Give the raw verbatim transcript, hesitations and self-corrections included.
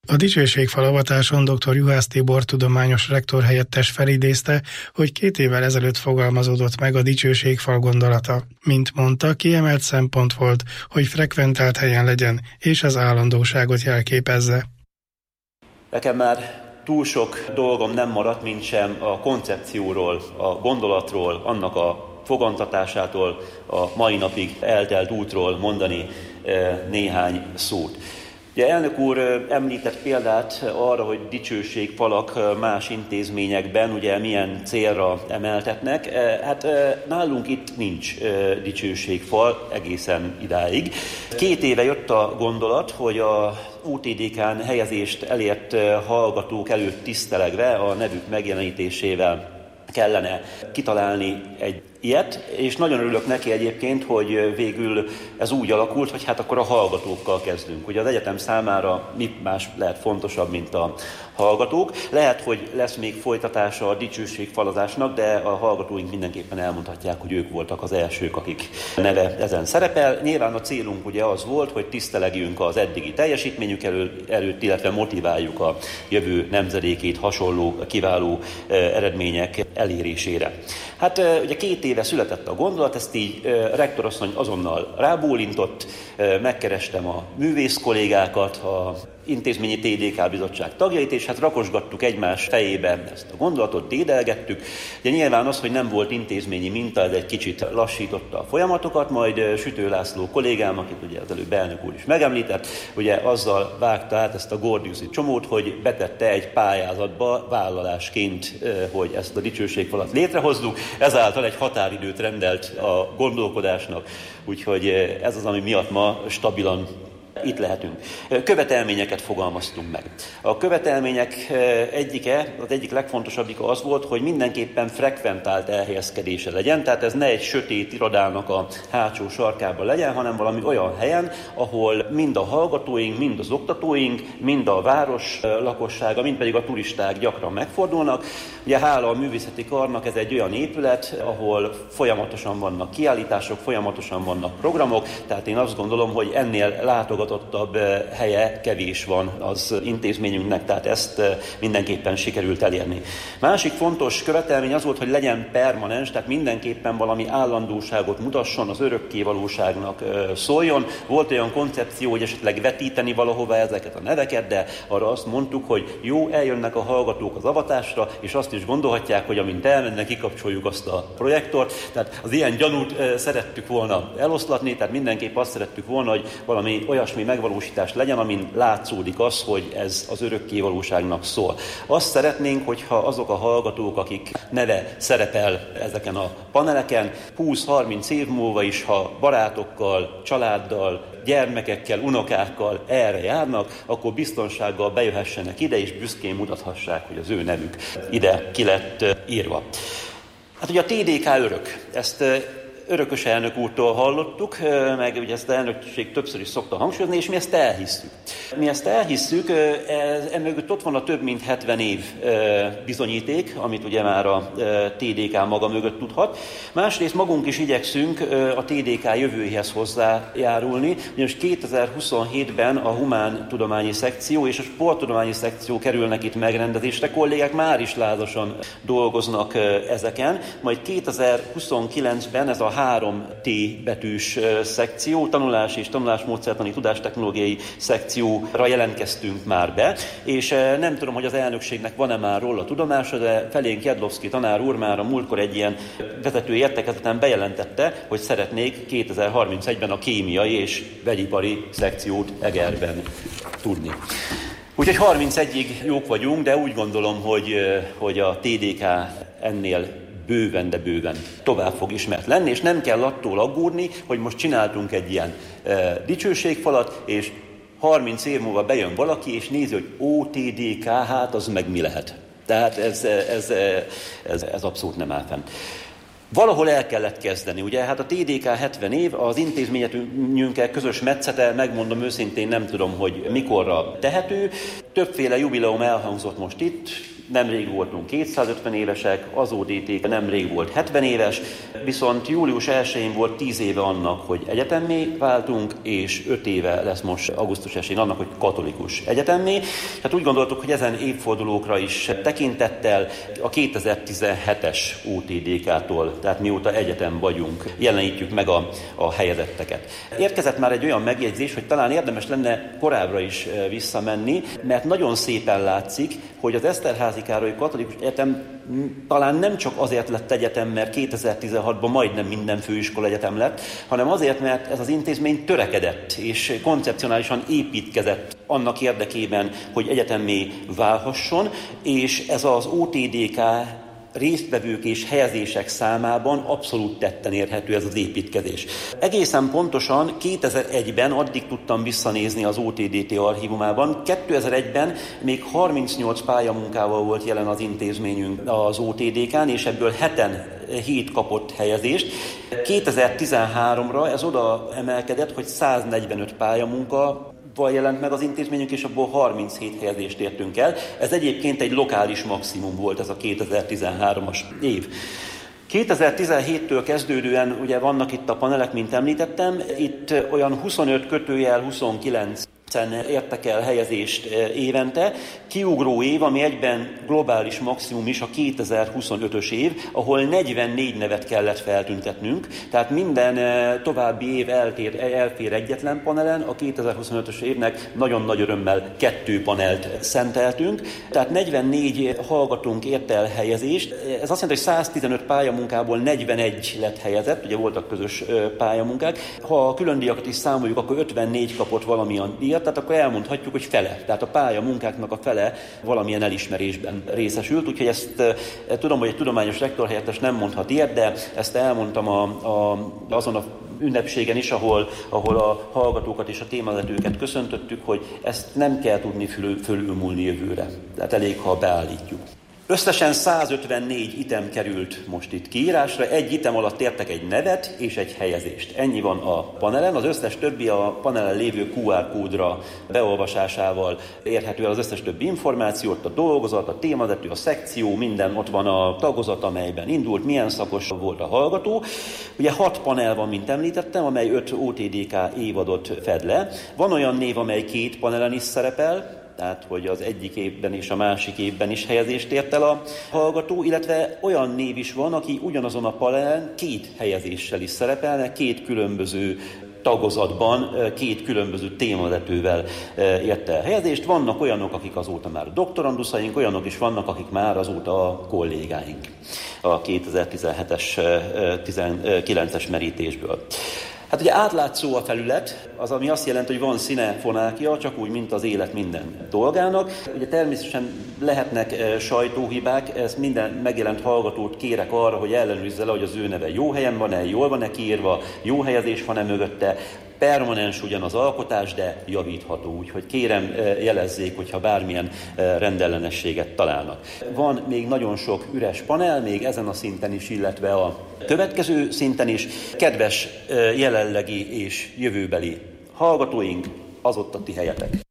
A dicsőségfal avatáson dr. Juhász Tibor tudományos rektor helyettes felidézte, hogy két évvel ezelőtt fogalmazódott meg a dicsőségfal gondolata. Mint mondta, kiemelt szempont volt, hogy frekventált helyen legyen, és az állandóságot jelképezze. Nekem már túl sok dolgom nem maradt, mint sem a koncepcióról, a gondolatról, annak a fogantatásától, a mai napig eltelt útról mondani néhány szót. Ugye elnök úr említett példát arra, hogy dicsőségfalak más intézményekben ugye milyen célra emeltetnek. Hát nálunk itt nincs dicsőségfal egészen idáig. Két éve jött a gondolat, hogy a u té dé ká-n helyezést elért hallgatók előtt tisztelegve a nevük megjelenítésével kellene kitalálni egy ilyet, és nagyon örülök neki egyébként, hogy végül ez úgy alakult, hogy hát akkor a hallgatókkal kezdünk. Ugye az egyetem számára mit más lehet fontosabb, mint a hallgatók. Lehet, hogy lesz még folytatása a dicsőségfalazásnak, de a hallgatóink mindenképpen elmondhatják, hogy ők voltak az elsők, akik neve ezen szerepel. Nyilván a célunk ugye az volt, hogy tisztelegjünk az eddigi teljesítményük előtt, illetve motiváljuk a jövő nemzedékét hasonló, kiváló eredmények elérésére. Hát ugye két éve született a gondolat, ezt így rektorasszony azonnal rábólintott, megkerestem a művész kollégákat, a intézményi té dé ká bizottság tagjait, és hát rakosgattuk egymás fejébe ezt a gondolatot, dédelgettük. Ugye nyilván az, hogy nem volt intézményi minta, ez egy kicsit lassította a folyamatokat, majd Sütő László kollégám, akit ugye az előbb elnök úr is megemlített, ugye azzal vágta át ezt a gordiuszi csomót, hogy betette egy pályázatba vállalásként, hogy ezt a dicsőségfalat létrehozzuk, ezáltal egy határidőt rendelt a gondolkodásnak, úgyhogy ez az, ami miatt ma stabilan itt lehetünk. Követelményeket fogalmaztunk meg. A követelmények egyike, az egyik legfontosabbik az volt, hogy mindenképpen frekventált elhelyezkedése legyen, tehát ez ne egy sötét irodának a hátsó sarkában legyen, hanem valami olyan helyen, ahol mind a hallgatóink, mind az oktatóink, mind a város lakossága, mind pedig a turisták gyakran megfordulnak. Ugye hála a művészeti karnak ez egy olyan épület, ahol folyamatosan vannak kiállítások, folyamatosan vannak programok, tehát én azt gondolom, hogy ennél látogatottabb helye kevés van az intézményünknek, tehát ezt mindenképpen sikerült elérni. Másik fontos követelmény az volt, hogy legyen permanens, tehát mindenképpen valami állandóságot mutasson, az örökkévalóságnak szóljon. Volt olyan koncepció, hogy esetleg vetíteni valahova ezeket a neveket, de arra azt mondtuk, hogy jó, eljönnek a hallgatók az avatásra, és azt is gondolhatják, hogy amint elmennek, kikapcsoljuk azt a projektort. Tehát az ilyen gyanút szerettük volna eloszlatni, tehát mindenképp azt szerettük volna, hogy valami olyasmi megvalósítás legyen, amin látszódik az, hogy ez az örökkévalóságnak szól. Azt szeretnénk, hogyha azok a hallgatók, akik neve szerepel ezeken a paneleken, húsz-harminc év múlva is, ha barátokkal, családdal, gyermekekkel, unokákkal erre járnak, akkor biztonsággal bejöhessenek ide, és büszkén mutathassák, hogy az ő nevük ide ki lett írva. Hát ugye a té dé ká örök, ezt örökös elnök úrtól hallottuk, meg ugye ezt az elnökség többször is szokta hangsúlyozni, és mi ezt elhisszük. Mi ezt elhisszük, emögött ott van a több mint hetven év bizonyíték, amit ugye már a té dé ká maga mögött tudhat. Másrészt magunk is igyekszünk a té dé ká jövőjéhez hozzájárulni, ugyanis kétezer-huszonhétben a humántudományi szekció és a sporttudományi szekció kerülnek itt megrendezésre, kollégák már is lázasan dolgoznak ezeken, majd kétezer-huszonkilencben ez a három té betűs szekció, tanulás és tanulásmódszertani tudástechnológiai szekcióra jelentkeztünk már be, és nem tudom, hogy az elnökségnek van-e már róla tudomása, de felénk Jedlovszky tanár úr már a múltkor egy ilyen vezető értekezleten bejelentette, hogy szeretnék kétezer-harmincegyben a kémiai és vegyipari szekciót Egerben tudni. Úgyhogy harmincegyig jók vagyunk, de úgy gondolom, hogy, hogy a té dé ká ennél bőven, de bőven tovább fog ismert lenni, és nem kell attól aggódni, hogy most csináltunk egy ilyen e, dicsőségfalat, és harminc év múlva bejön valaki, és nézi, hogy ó té dé ká, hát az meg mi lehet. Tehát ez, ez, ez, ez abszolút nem áll fenn. Valahol el kellett kezdeni, ugye? Hát a té dé ká hetven év, az intézményünkkel közös metszete, megmondom őszintén, nem tudom, hogy mikorra tehető. Többféle jubileum elhangzott most itt, nemrég voltunk kétszázötven évesek, az o dé té nemrég volt hetven éves, viszont július elsején volt tíz éve annak, hogy egyetemmé váltunk, és öt éve lesz most augusztus elsején annak, hogy katolikus egyetemmé. Hát úgy gondoltuk, hogy ezen évfordulókra is tekintettel a kétezer-tizenhetes o té dé ká-tól, tehát mióta egyetem vagyunk, jelenítjük meg a, a helyezetteket. Érkezett már egy olyan megjegyzés, hogy talán érdemes lenne korábbra is visszamenni, mert nagyon szépen látszik, hogy az Eszterházy Károly Katolikus Egyetem talán nem csak azért lett egyetem, mert kétezer-tizenhatban majdnem minden főiskola egyetem lett, hanem azért, mert ez az intézmény törekedett és koncepcionálisan építkezett annak érdekében, hogy egyetemmé válhasson, és ez az o té dé ká résztvevők és helyezések számában abszolút tetten érhető ez az építkezés. Egészen pontosan kétezer-egyben, addig tudtam visszanézni az o té dé té archívumában, kétezer-egyben még harmincnyolc pályamunkával volt jelen az intézményünk az o té dé ká-n, és ebből heten hét kapott helyezést. kétezer-tizenháromra ez oda emelkedett, hogy száznegyvenöt pályamunka jelent meg az intézményünk, és abból harminchét helyezést értünk el. Ez egyébként egy lokális maximum volt ez a kétezer-tizenhármas év. kétezer-tizenhéttől kezdődően ugye vannak itt a panelek, mint említettem, itt olyan huszonöt kötőjel huszonkilenc értek el helyezést évente. Kiugró év, ami egyben globális maximum is, a kétezer-huszonötös év, ahol negyvennégy nevet kellett feltüntetnünk, tehát minden további év eltér, elfér egyetlen panelen, a kétezer-huszonötös évnek nagyon nagy örömmel kettő panelt szenteltünk, tehát negyvennégy hallgatónk ért el helyezést. Ez azt jelenti, hogy száztizenöt pályamunkából negyvenegy lett helyezett, ugye voltak közös pályamunkák. Ha a külön díjakat is számoljuk, akkor ötvennégy kapott valamilyen díjat, tehát akkor elmondhatjuk, hogy fele. Tehát a pályamunkáknak a fele valamilyen elismerésben részesült, úgyhogy ezt e, tudom, hogy egy tudományos rektorhelyettes nem mondhat ilyet, de ezt elmondtam a, a, azon a ünnepségen is, ahol, ahol a hallgatókat és a témavezetőket köszöntöttük, hogy ezt nem kell tudni fölül, fölülmúlni jövőre. Tehát elég, ha beállítjuk. Összesen százötvennégy item került most itt kiírásra, egy item alatt értek egy nevet és egy helyezést. Ennyi van a panelen, az összes többi a panelen lévő kú ár kódra beolvasásával érhető el az összes többi információt, a dolgozat, a témavezető, a szekció, minden, ott van a tagozat, amelyben indult, milyen szakos volt a hallgató. Ugye hat panel van, mint említettem, amely öt o té dé ká évadot fed le. Van olyan név, amely két panelen is szerepel, tehát hogy az egyik évben és a másik évben is helyezést ért el a hallgató, illetve olyan név is van, aki ugyanazon a panelen két helyezéssel is szerepelne, két különböző tagozatban, két különböző témavezetővel ért el helyezést. Vannak olyanok, akik azóta már doktoranduszaink, olyanok is vannak, akik már azóta a kollégáink a kétezer-tizenhetes tizenkilences merítésből. Hát ugye átlátszó a felület, az ami azt jelenti, hogy van színe, fonákja, csak úgy, mint az élet minden dolgának. Ugye természetesen lehetnek sajtóhibák, ezt minden megjelent hallgatót kérek arra, hogy ellenőrizze le, hogy az ő neve jó helyen van-e, jól van-e kiírva, jó helyezés van-e mögötte. Permanens ugyan az alkotás, de javítható, úgyhogy kérem jelezzék, hogyha bármilyen rendellenességet találnak. Van még nagyon sok üres panel, még ezen a szinten is, illetve a következő szinten is. Kedves jelenlegi és jövőbeli hallgatóink, az ott a ti helyetek.